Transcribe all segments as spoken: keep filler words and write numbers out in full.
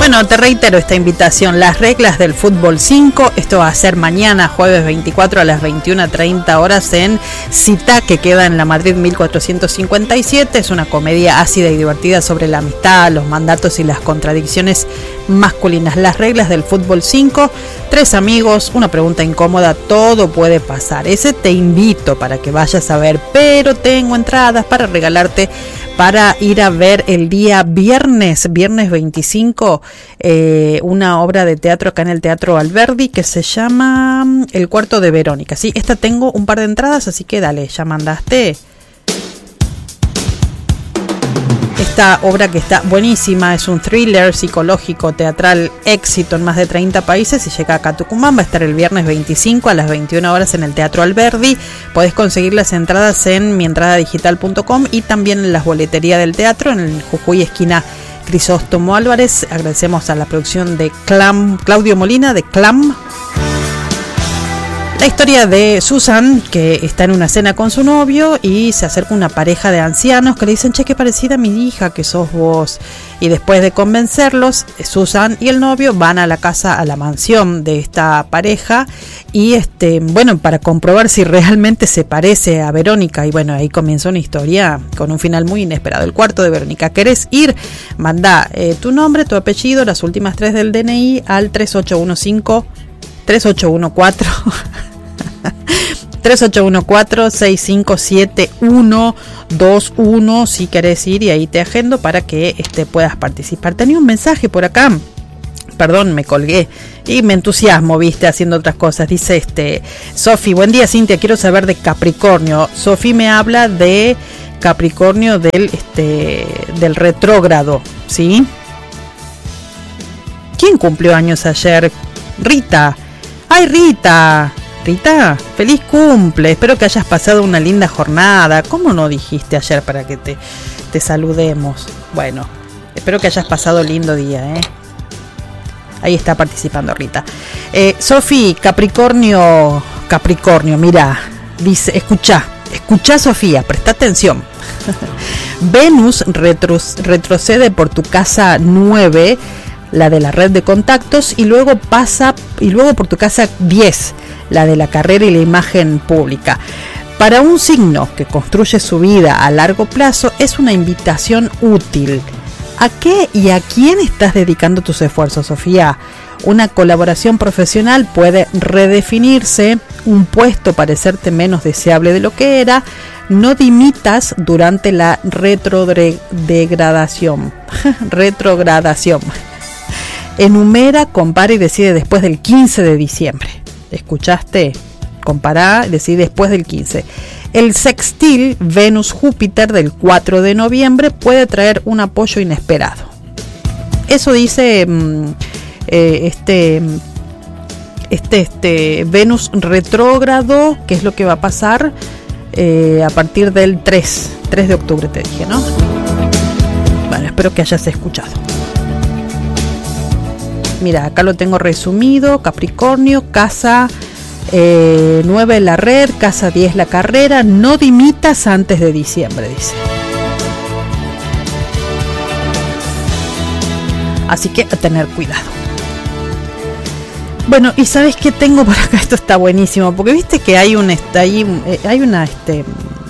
Bueno, te reitero esta invitación, las reglas del fútbol cinco, esto va a ser mañana, jueves veinticuatro a las veintiuna treinta horas en Cita, que queda en la Madrid mil cuatrocientos cincuenta y siete, es una comedia ácida y divertida sobre la amistad, los mandatos y las contradicciones masculinas. Las reglas del fútbol cinco, tres amigos, una pregunta incómoda, todo puede pasar. Ese te invito para que vayas a ver, pero tengo entradas para regalarte para ir a ver el día viernes, viernes veinticinco, eh, una obra de teatro acá en el Teatro Alberdi que se llama El cuarto de Verónica. Sí, esta tengo un par de entradas, así que dale, ya mandaste. Esta obra que está buenísima, es un thriller psicológico teatral, éxito en más de treinta países y llega acá a Tucumán. Va a estar el viernes veinticinco a las veintiuna horas en el Teatro Alberdi. Podés conseguir las entradas en mientradadigital punto com y también en las boleterías del teatro en el Jujuy, esquina Crisóstomo Álvarez. Agradecemos a la producción de Clam, Claudio Molina de Clam. La historia de Susan, que está en una cena con su novio y se acerca una pareja de ancianos que le dicen: che, qué parecida a mi hija que sos vos. Y después de convencerlos, Susan y el novio van a la casa, a la mansión de esta pareja y este, bueno, para comprobar si realmente se parece a Verónica. Y bueno, ahí comienza una historia con un final muy inesperado. El cuarto de Verónica. ¿Querés ir? Manda eh, tu nombre, tu apellido, las últimas tres del D N I al tres ocho uno cinco tres ocho uno cuatro tres ocho uno cuatro seis cinco siete uno dos uno si querés ir, y ahí te agendo para que este, puedas participar. Tenía un mensaje por acá, perdón, me colgué y me entusiasmo, viste, haciendo otras cosas. Dice este Sofi: buen día Cintia, quiero saber de Capricornio. Sofi me habla de Capricornio del este del retrógrado, ¿sí? ¿Quién cumplió años ayer? Rita. ¡Ay, Rita! Rita, feliz cumple, espero que hayas pasado una linda jornada. ¿Cómo no dijiste ayer para que te, te saludemos? Bueno, espero que hayas pasado lindo día, ¿eh? Ahí está participando Rita. Eh, Sofi, Capricornio, Capricornio, mira, dice, escucha, escucha Sofía, presta atención. Venus retros, retrocede por tu casa nueve, la de la red de contactos, y luego pasa, y luego por tu casa diez, la de la carrera y la imagen pública. Para un signo que construye su vida a largo plazo, es una invitación útil. ¿A qué y a quién estás dedicando tus esfuerzos, Sofía? Una colaboración profesional puede redefinirse, un puesto parecerte menos deseable de lo que era. No dimitas durante la retrodegradación. retrogradación. Enumera, compara y decide después del quince de diciembre. ¿Escuchaste? Compará y decide después del quince. El sextil Venus-Júpiter del cuatro de noviembre puede traer un apoyo inesperado. Eso dice eh, este, este, este Venus retrógrado, que es lo que va a pasar eh, a partir del tres de octubre, te dije, ¿no? Bueno, espero que hayas escuchado. Mira, acá lo tengo resumido. Capricornio, casa eh, nueve la red, casa diez la carrera. No dimitas antes de diciembre, dice. Así que a tener cuidado. Bueno, y ¿sabes qué tengo por acá? Esto está buenísimo, porque viste que hay un hay, hay una este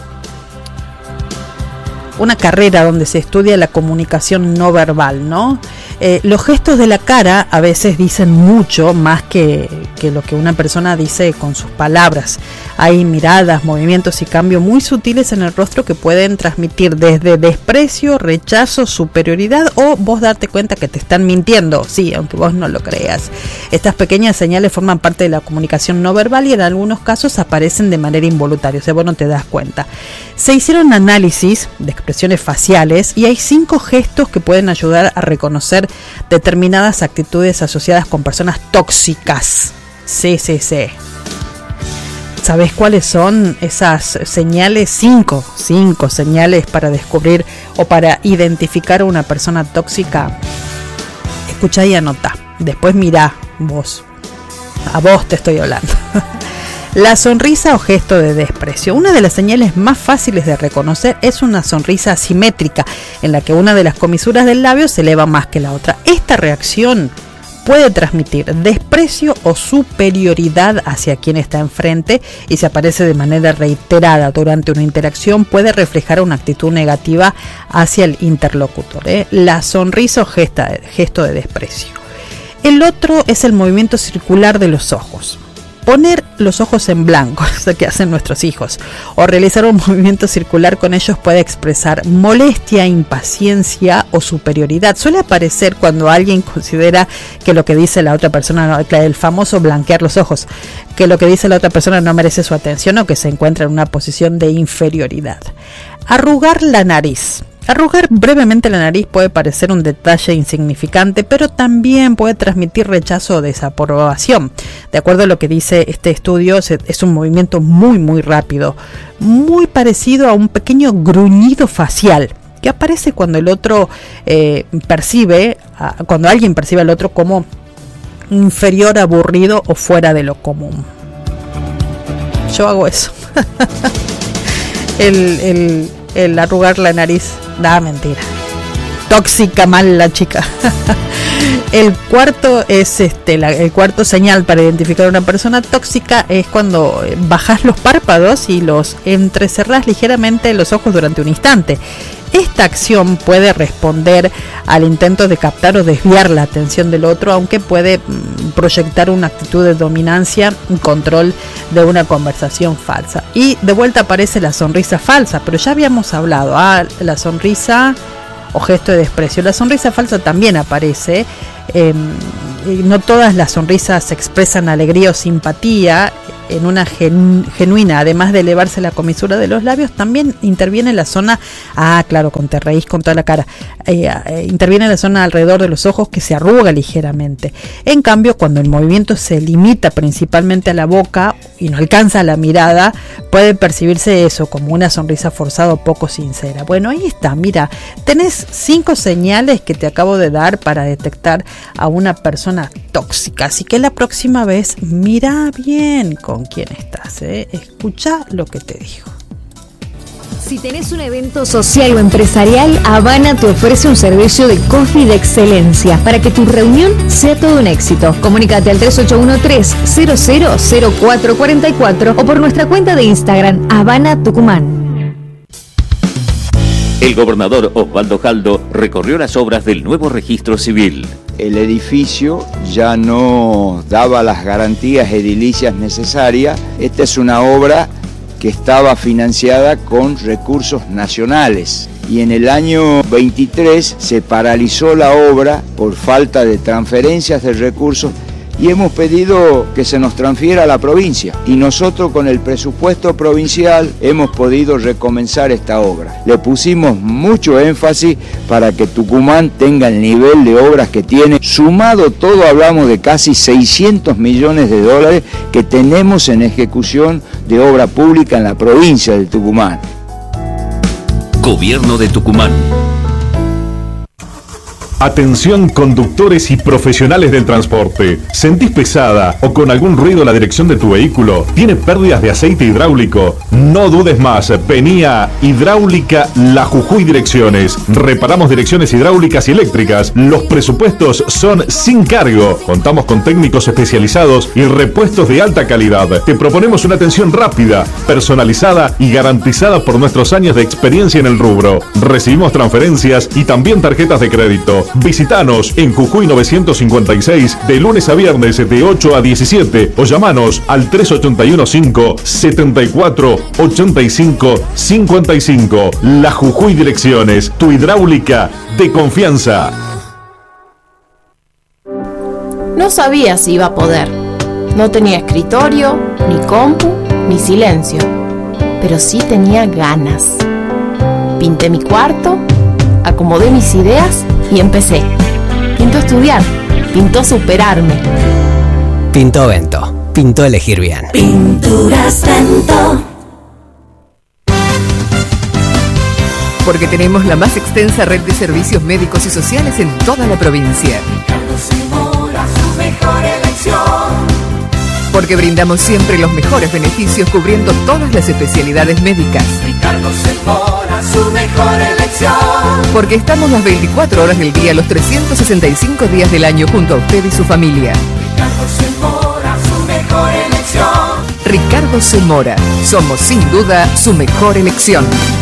una carrera donde se estudia la comunicación no verbal, ¿no? Eh, los gestos de la cara a veces dicen mucho más que, que lo que una persona dice con sus palabras. Hay miradas, movimientos y cambios muy sutiles en el rostro que pueden transmitir desde desprecio, rechazo, superioridad o vos darte cuenta que te están mintiendo, sí, aunque vos no lo creas. Estas pequeñas señales forman parte de la comunicación no verbal y en algunos casos aparecen de manera involuntaria, o sea, vos no te das cuenta. Se hicieron análisis de expresiones faciales y hay cinco gestos que pueden ayudar a reconocer determinadas actitudes asociadas con personas tóxicas. Sí, sí, sí. ¿Sabés cuáles son esas señales? Cinco, cinco señales para descubrir o para identificar a una persona tóxica. Escuchá y anotá. Después mirá vos. A vos te estoy hablando. La sonrisa o gesto de desprecio. Una de las señales más fáciles de reconocer es una sonrisa asimétrica, en la que una de las comisuras del labio se eleva más que la otra. Esta reacción puede transmitir desprecio o superioridad hacia quien está enfrente, y si aparece de manera reiterada durante una interacción puede reflejar una actitud negativa hacia el interlocutor, ¿eh? La sonrisa o gesta, gesto de desprecio. El otro es el movimiento circular de los ojos. Poner los ojos en blanco, eso que hacen nuestros hijos, o realizar un movimiento circular con ellos puede expresar molestia, impaciencia o superioridad. Suele aparecer cuando alguien considera que lo que dice la otra persona, el famoso blanquear los ojos, que lo que dice la otra persona no merece su atención o que se encuentra en una posición de inferioridad. Arrugar la nariz. Arrugar brevemente la nariz puede parecer un detalle insignificante, pero también puede transmitir rechazo o desaprobación. De acuerdo a lo que dice este estudio, es un movimiento muy muy rápido, muy parecido a un pequeño gruñido facial que aparece cuando el otro eh, percibe, cuando alguien percibe al otro como inferior, aburrido o fuera de lo común. Yo hago eso. el, el, el arrugar la nariz. Da, mentira. Tóxica mal la chica. El cuarto es este, la, el cuarto señal para identificar a una persona tóxica es cuando bajas los párpados y los entrecerrás ligeramente los ojos durante un instante. Esta acción puede responder al intento de captar o desviar la atención del otro, aunque puede mm, proyectar una actitud de dominancia y control de una conversación falsa. Y de vuelta aparece la sonrisa falsa, pero ya habíamos hablado, ah, la sonrisa o gesto de desprecio. La sonrisa falsa también aparece. Eh, no todas las sonrisas expresan alegría o simpatía. En una gen, genuina, además de elevarse la comisura de los labios, también interviene la zona, ah, claro, con te reís con toda la cara, eh, eh, interviene la zona alrededor de los ojos que se arruga ligeramente. En cambio, cuando el movimiento se limita principalmente a la boca y no alcanza la mirada, puede percibirse eso como una sonrisa forzada o poco sincera. Bueno, ahí está, mira, tenés cinco señales que te acabo de dar para detectar a una persona tóxica, así que la próxima vez mira bien con quién estás, ¿eh? Escucha lo que te digo. Si tenés un evento social o empresarial, Habana te ofrece un servicio de coffee de excelencia para que tu reunión sea todo un éxito. Comunícate al tres ocho uno tres cero cero cero cuatro cuatro cuatro o por nuestra cuenta de Instagram Habana Tucumán. El gobernador Osvaldo Jaldo recorrió las obras del nuevo registro civil. El edificio ya no daba las garantías edilicias necesarias. Esta es una obra que estaba financiada con recursos nacionales y en el año veintitrés se paralizó la obra por falta de transferencias de recursos y hemos pedido que se nos transfiera a la provincia y nosotros con el presupuesto provincial hemos podido recomenzar esta obra. Le pusimos mucho énfasis para que Tucumán tenga el nivel de obras que tiene. Sumado todo hablamos de casi seiscientos millones de dólares que tenemos en ejecución de obra pública en la provincia de Tucumán. Gobierno de Tucumán. Atención conductores y profesionales del transporte. ¿Sentís pesada o con algún ruido la dirección de tu vehículo? ¿Tiene pérdidas de aceite hidráulico? No dudes más, vení a Hidráulica La Jujuy Direcciones. Reparamos direcciones hidráulicas y eléctricas. Los presupuestos son sin cargo. Contamos con técnicos especializados y repuestos de alta calidad. Te proponemos una atención rápida, personalizada y garantizada por nuestros años de experiencia en el rubro. Recibimos transferencias y también tarjetas de crédito. Visítanos en Jujuy novecientos cincuenta y seis de lunes a viernes de ocho a diecisiete o llamanos al tres ocho uno cinco siete cuatro ocho cinco cinco cinco. La Jujuy Direcciones, tu hidráulica de confianza. No sabía si iba a poder. No tenía escritorio, ni compu, ni silencio. Pero sí tenía ganas. Pinté mi cuarto, acomodé mis ideas y empecé. Pintó estudiar, pintó superarme. Pintó Vento, pintó elegir bien. Pinturas Vento. Porque tenemos la más extensa red de servicios médicos y sociales en toda la provincia. Ricardo Zamora, su mejor elección. Porque brindamos siempre los mejores beneficios cubriendo todas las especialidades médicas. Ricardo Semora, su mejor elección. Porque estamos las veinticuatro horas del día, los trescientos sesenta y cinco días del año junto a usted y su familia. Ricardo Semora, su mejor elección. Ricardo Semora, somos sin duda su mejor elección.